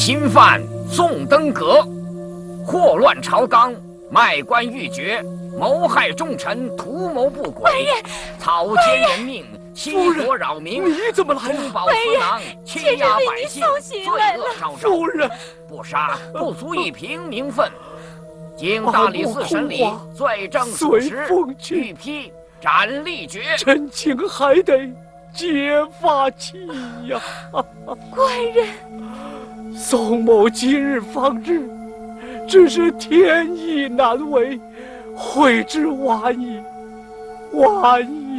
侵犯宋登阁，祸乱朝纲，卖官鬻爵，谋害重臣，图谋不轨，草菅人命，欺国扰民。 你怎么来了？ 中饱私囊，欺压百姓，罪恶昭昭。 夫人， 不杀不足以平民愤。经大理寺审理，罪证属实，欲批斩立决。 臣情还得揭发起呀！ 官人， 宋某今日方至，只是天意难违，悔之晚矣，晚矣。